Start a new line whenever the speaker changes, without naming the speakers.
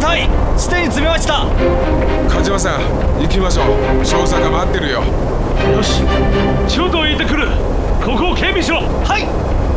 隊地点に詰めました。
梶間さん、行きましょう。少佐が待ってるよ。
よし、ちょうど行ってくる。ここを警備しろ。
はい。